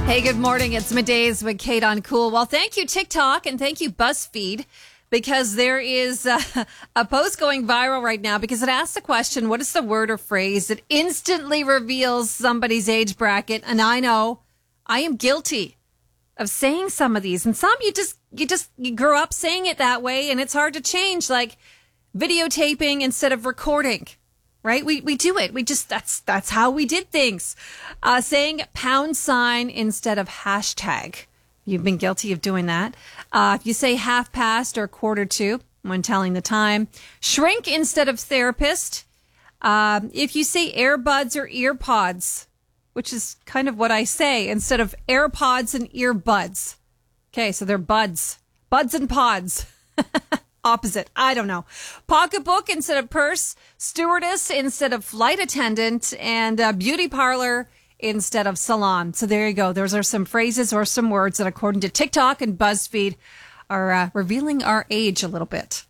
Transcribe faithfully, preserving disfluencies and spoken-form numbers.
Hey, good morning. It's Middays with Kate on Cool. Well, thank you, TikTok, and thank you, BuzzFeed, because there is uh, a post going viral right now because it asks the question, what is the word or phrase that instantly reveals somebody's age bracket? And I know I am guilty of saying some of these. And some you just, you just, you grew up saying it that way, and it's hard to change, like videotaping instead of recording. Right? We we do it. We just, that's that's how we did things. Uh, saying pound sign instead of hashtag. You've been guilty of doing that. Uh, if you say half past or quarter to when telling the time. Shrink instead of therapist. Um, if you say earbuds or earpods, which is kind of what I say, instead of AirPods and earbuds. Okay, so they're buds. Buds and pods. Opposite. I don't know. Pocketbook instead of purse, stewardess instead of flight attendant, and uh, beauty parlor instead of salon. So there you go. Those are some phrases or some words that, according to TikTok and BuzzFeed, are uh, revealing our age a little bit.